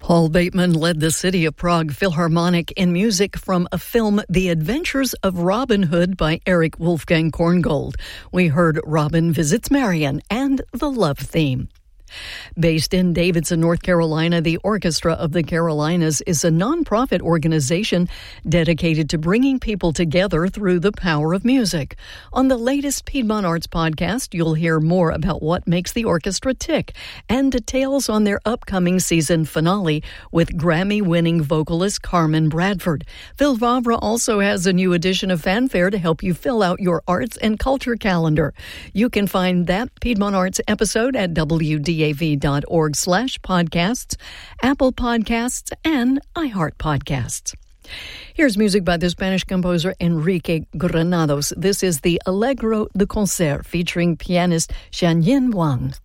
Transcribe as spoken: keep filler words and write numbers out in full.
Paul Bateman led the City of Prague Philharmonic in music from a film, The Adventures of Robin Hood by Eric Wolfgang Korngold. We heard Robin Visits Marian and the Love Theme. Based in Davidson, North Carolina, the Orchestra of the Carolinas is a nonprofit organization dedicated to bringing people together through the power of music. On the latest Piedmont Arts podcast, you'll hear more about what makes the orchestra tick and details on their upcoming season finale with Grammy-winning vocalist Carmen Bradford. Phil Vavra also has a new edition of Fanfare to help you fill out your arts and culture calendar. You can find that Piedmont Arts episode at W D A V dot org slash podcasts, Apple Podcasts, and iHeart Podcasts. Here's music by the Spanish composer Enrique Granados. This is the Allegro de Concert featuring pianist Xianyin Wang.